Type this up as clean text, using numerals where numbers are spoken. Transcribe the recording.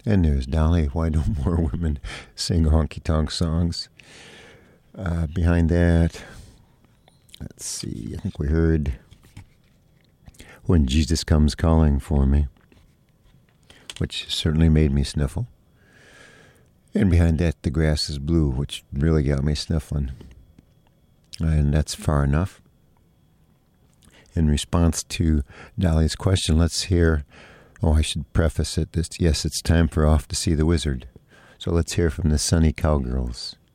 And there's Dolly, Why Don't More Women Sing Honky-Tonk Songs? Behind that, let's see, I think we heard When Jesus Comes Calling for Me, which certainly made me sniffle. And behind that, The Grass is Blue, which really got me sniffling. And that's Far Enough. In response to Dolly's question, let's hear, I should preface it, yes, it's time for Off to See the Wizard. So let's hear from the Sunny Cowgirls.